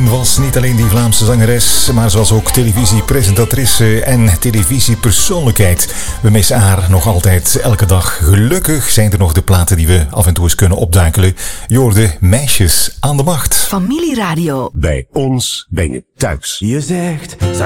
Maarten was niet alleen die Vlaamse zangeres, maar ze was ook televisiepresentatrice en televisiepersoonlijkheid. We missen haar nog altijd elke dag. Gelukkig zijn er nog de platen die we af en toe eens kunnen opduikelen. Je hoorde Meisjes aan de Macht. Familieradio. Bij ons ben je thuis. Je zegt...